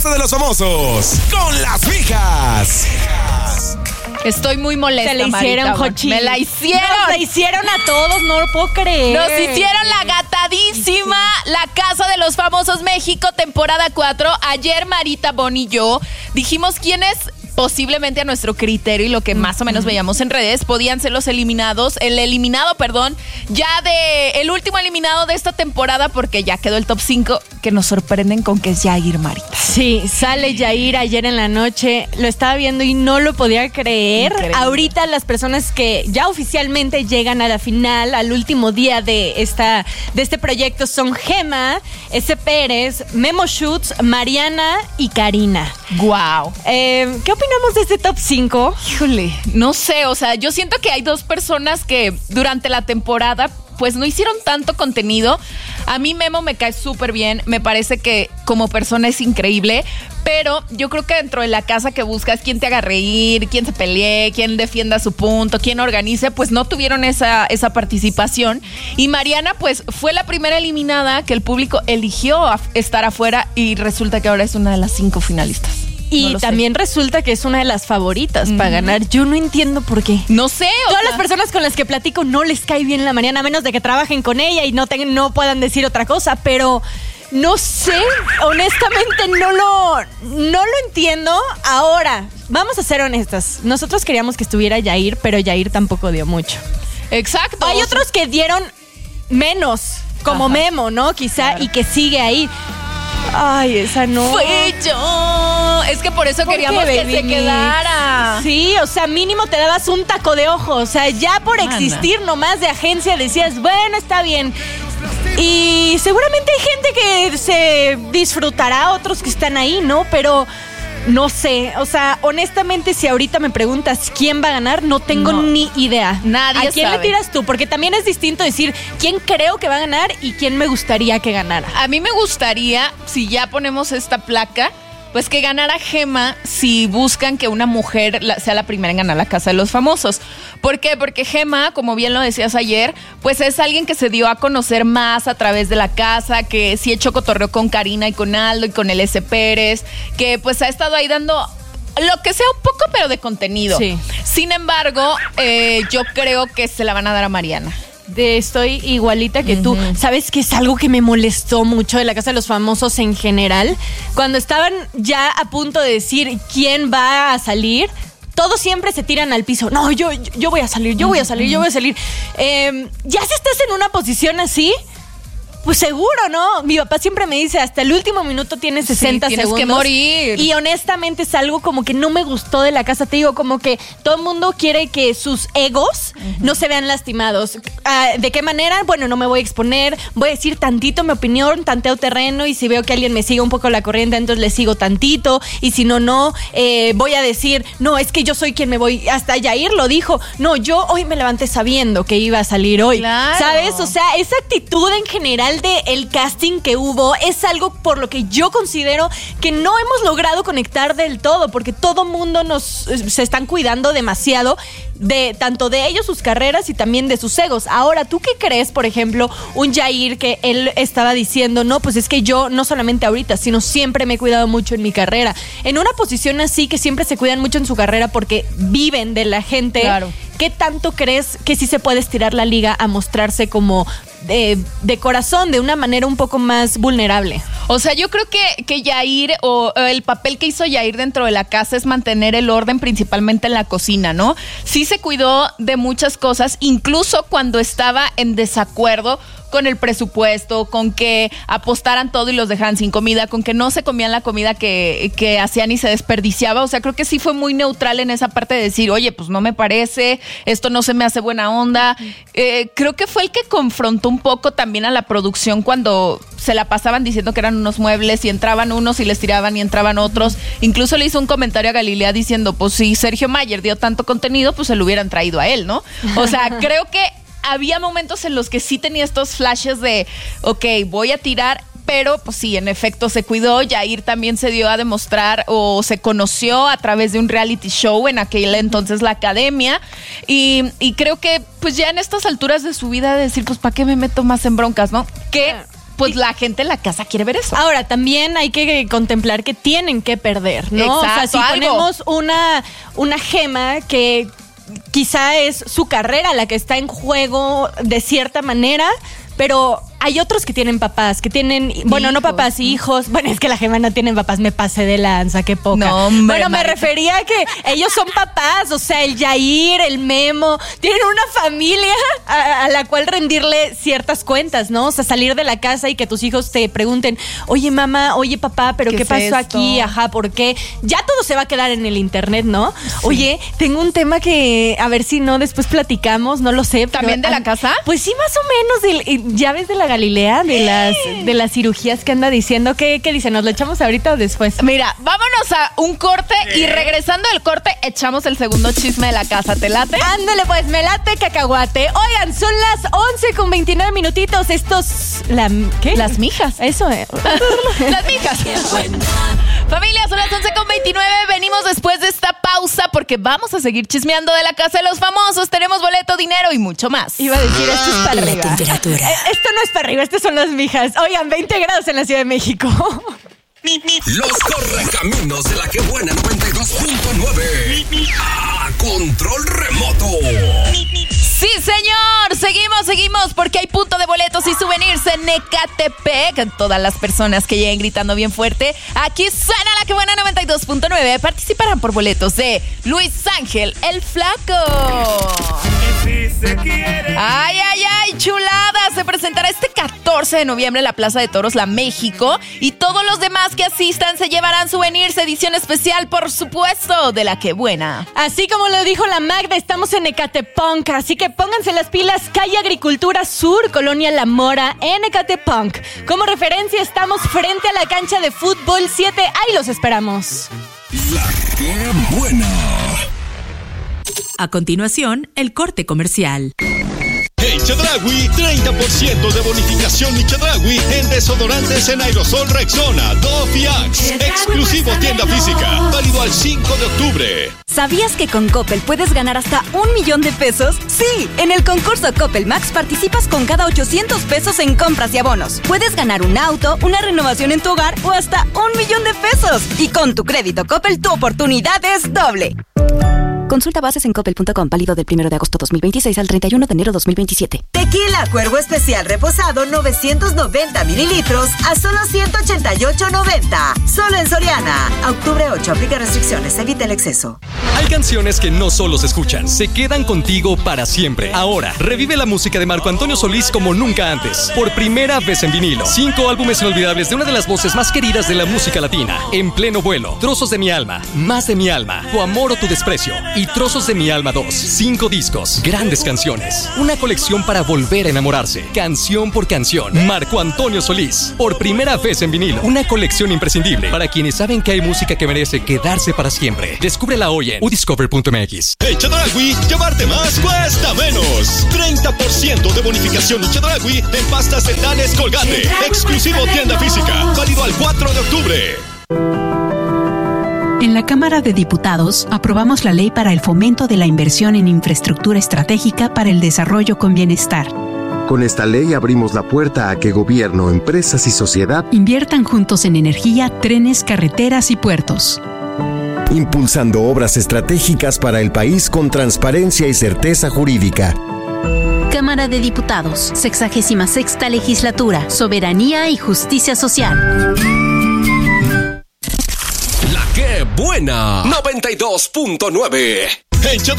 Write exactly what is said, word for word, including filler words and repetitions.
de los famosos con las mijas. Estoy muy molesta, Se le hicieron, Marita, Jochi. Me la hicieron. Nos la hicieron a todos, no lo puedo creer. Nos hicieron la gatadísima, La Casa de los Famosos México, temporada cuatro. Ayer Marita, Bon y yo dijimos quiénes posiblemente a nuestro criterio y lo que más o menos veíamos en redes podían ser los eliminados, el eliminado, perdón, ya de el último eliminado de esta temporada, porque ya quedó el top cinco, que nos sorprenden con que es Yair, Marita. Sí, sale Yair ayer en la noche, lo estaba viendo y no lo podía creer. Increíble. Ahorita las personas que ya oficialmente llegan a la final, al último día de esta de este proyecto son Gema, S. Pérez, Memo Schutz, Mariana y Karina. Wow. Eh, ¿Qué opinamos de este top cinco? Híjole, no sé, o sea, yo siento que hay dos personas que durante la temporada pues no hicieron tanto contenido. A mí Memo me cae súper bien, me parece que como persona es increíble, pero yo creo que dentro de la casa que buscas quién te haga reír, quién se pelee, quién defienda su punto, quién organice, pues no tuvieron esa, esa participación. Y Mariana pues fue la primera eliminada que el público eligió a estar afuera y resulta que ahora es una de las cinco finalistas. Y No lo también sé. Resulta que es una de las favoritas uh-huh. para ganar. Yo no entiendo por qué. No sé. Todas sea... las personas con las que platico no les cae bien la Mariana, a menos de que trabajen con ella y no, tengan, no puedan decir otra cosa, pero no sé, honestamente no lo, no lo entiendo. Ahora, vamos a ser honestas. Nosotros queríamos que estuviera Yair, pero Yair tampoco dio mucho. Exacto. Hay otros que dieron menos, como Ajá. Memo, ¿no? Quizá, claro. Y que sigue ahí. Ay, esa no. Fui yo. Es que por eso ¿Por queríamos qué, que se quedara. Sí, o sea, mínimo te dabas un taco de ojo. O sea, ya por Mana. existir nomás de agencia decías, bueno, está bien. Y seguramente hay gente que se disfrutará, otros que están ahí, ¿no? Pero no sé, o sea, honestamente, si ahorita me preguntas quién va a ganar, no tengo no. ni idea. Nadie ¿A quién sabe. le tiras tú? Porque también es distinto decir quién creo que va a ganar y quién me gustaría que ganara. A mí me gustaría, si ya ponemos esta placa, pues que ganara Gema si buscan que una mujer la, sea la primera en ganar la Casa de los Famosos. ¿Por qué? Porque Gema, como bien lo decías ayer, pues es alguien que se dio a conocer más a través de la casa, que sí echó cotorreo con Karina y con Aldo y con el S. Pérez, que pues ha estado ahí dando lo que sea un poco, pero de contenido. Sí. Sin embargo, eh, yo creo que se la van a dar a Mariana. De estoy igualita que uh-huh. tú. ¿Sabes qué es algo que me molestó mucho de la Casa de los Famosos en general? Cuando estaban ya a punto de decir quién va a salir, todos siempre se tiran al piso. No, yo, yo voy a salir, yo voy a salir, yo voy a salir. Eh, ya si estás en una posición así, pues seguro, ¿no? Mi papá siempre me dice, hasta el último minuto tienes sesenta sí, tienes segundos. que morir. Y honestamente es algo como que no me gustó de la casa. Te digo, como que todo el mundo quiere que sus egos uh-huh. no se vean lastimados. Uh, ¿De qué manera? Bueno, no me voy a exponer. Voy a decir tantito mi opinión, tanteo terreno. Y si veo que alguien me sigue un poco la corriente, entonces le sigo tantito. Y si no, no. Eh, voy a decir, no, es que yo soy quien me voy. Hasta Yair lo dijo. No, yo hoy me levanté sabiendo que iba a salir hoy. Claro. ¿Sabes? O sea, esa actitud en general de el casting que hubo es algo por lo que yo considero que no hemos logrado conectar del todo, porque todo mundo nos se están cuidando demasiado de tanto de ellos, sus carreras y también de sus egos. Ahora, ¿tú qué crees, por ejemplo, un Yair que él estaba diciendo, no, pues es que yo no solamente ahorita, sino siempre me he cuidado mucho en mi carrera? En una posición así, que siempre se cuidan mucho en su carrera porque viven de la gente, claro. ¿Qué tanto crees que sí se puede estirar la liga a mostrarse como de, de corazón, de una manera un poco más vulnerable? O sea, yo creo que, que Yair, o el papel que hizo Yair dentro de la casa es mantener el orden principalmente en la cocina, ¿no? Sí se cuidó de muchas cosas, incluso cuando estaba en desacuerdo con el presupuesto, con que apostaran todo y los dejaran sin comida, con que no se comían la comida que, que hacían y se desperdiciaba. O sea, creo que sí fue muy neutral en esa parte de decir, oye, pues no me parece, esto no se me hace buena onda. Eh, creo que fue el que confrontó un poco también a la producción cuando se la pasaban diciendo que eran unos muebles y entraban unos y les tiraban y entraban otros. Incluso le hizo un comentario a Galilea diciendo, pues si Sergio Mayer dio tanto contenido, pues se lo hubieran traído a él, ¿no? O sea, creo que había momentos en los que sí tenía estos flashes de, ok, voy a tirar, pero pues sí, en efecto se cuidó. Yair también se dio a demostrar o se conoció a través de un reality show, en aquel entonces La Academia, y, y creo que pues ya en estas alturas de su vida decir, pues ¿para qué me meto más en broncas, no? Que pues la gente en la casa quiere ver eso. Ahora, también hay que contemplar que tienen que perder, ¿no? Exacto, o sea, si algo. ponemos una, una gema que quizá es su carrera la que está en juego de cierta manera, pero hay otros que tienen papás, que tienen, bueno, hijos. no papás, hijos. Bueno, es que la Gema no tiene papás, me pasé de lanza, qué poca. No, hombre, bueno, me Marta. refería a que ellos son papás, o sea, el Yair, el Memo, tienen una familia a, a la cual rendirle ciertas cuentas, ¿no? O sea, salir de la casa y que tus hijos te pregunten, oye, mamá, oye, papá, ¿pero qué, ¿Qué es pasó esto? aquí? Ajá, ¿por qué? Ya todo se va a quedar en el internet, ¿no? Sí. Oye, tengo un tema que, a ver si no, después platicamos, no lo sé. Pero, ¿También de la ah, casa? Pues sí, más o menos, del, ya ves de la Galilea, de las, de las cirugías que anda diciendo. ¿Qué, qué dice? ¿Nos lo echamos ahorita o después? Mira, vámonos a un corte y regresando del corte echamos el segundo chisme de la casa. ¿Te late? Ándale pues, me late cacahuate. Oigan, son las once con veintinueve minutitos. Estos... La, ¿Qué? Las mijas. Eso, eh. Las mijas. Familia, son las once con veintinueve. Venimos después de esta pausa porque vamos a seguir chismeando de la casa de los famosos. Tenemos boleto, dinero y mucho más. Iba a decir, esto es para La arriba. temperatura. Eh, esto no es para arriba, estas son las mijas. Oigan, veinte grados en la Ciudad de México. Los correcaminos de la que buena noventa y dos punto nueve. A control remoto. Sí, señor. Seguimos, seguimos, porque hay punto de boletos y souvenirs en Ecatepec. Todas las personas que lleguen gritando bien fuerte, aquí suena la que buena noventa y dos punto nueve. Participarán por boletos de Luis Ángel, el Flaco. Ay, ay, ay, chulada. Se presentará este catorce de noviembre en la Plaza de Toros, La México. Y todos los demás que asistan se llevarán souvenirs, edición especial, por supuesto, de la que buena. Así como lo dijo la Magda, estamos en Ecatepunk, así que pónganse las pilas. Calle Agricultura Sur, Colonia La Mora, en Ecatepunk. Como referencia, estamos frente a la cancha de fútbol siete. Ahí los esperamos. La que buena. A continuación, el corte comercial. En Chedraui, treinta por ciento de bonificación y Chedraui en desodorantes en aerosol Rexona, Dove y Axe. Exclusivo tienda física, válido al cinco de octubre. ¿Sabías que con Coppel puedes ganar hasta un millón de pesos? Sí, en el concurso Coppel Max participas con cada ochocientos pesos en compras y abonos. Puedes ganar un auto, una renovación en tu hogar o hasta un millón de pesos. Y con tu crédito Coppel, tu oportunidad es doble. Consulta bases en coppel punto com, válido del primero de agosto dos mil veintiséis al treinta y uno de enero dos mil veintisiete. Tequila Cuervo Especial reposado novecientos noventa mililitros a solo ciento ochenta y ocho noventa. Solo en Soriana. A octubre ocho, aplica restricciones, evita el exceso. Hay canciones que no solo se escuchan, se quedan contigo para siempre. Ahora, revive la música de Marco Antonio Solís como nunca antes. Por primera vez en vinilo. Cinco álbumes inolvidables de una de las voces más queridas de la música latina. En pleno vuelo. Trozos de mi alma. Más de mi alma. Tu amor o tu desprecio. Y Trozos de mi alma dos. Cinco discos. Grandes canciones. Una colección para volver a enamorarse. Canción por canción. Marco Antonio Solís. Por primera vez en vinilo. Una colección imprescindible para quienes saben que hay música que merece quedarse para siempre. Descúbrela hoy en u discover punto m x. En Chedraui, llevarte más cuesta menos. treinta por ciento de bonificación y Chedraui en pastas dentales Colgate. Exclusivo tienda física, válido al cuatro de octubre. En la Cámara de Diputados aprobamos la Ley para el Fomento de la Inversión en Infraestructura Estratégica para el Desarrollo con Bienestar. Con esta ley abrimos la puerta a que gobierno, empresas y sociedad inviertan juntos en energía, trenes, carreteras y puertos. Impulsando obras estratégicas para el país con transparencia y certeza jurídica. Cámara de Diputados, sexagésima sexta Legislatura, Soberanía y Justicia Social. La que buena noventa y dos punto nueve. En Chedraui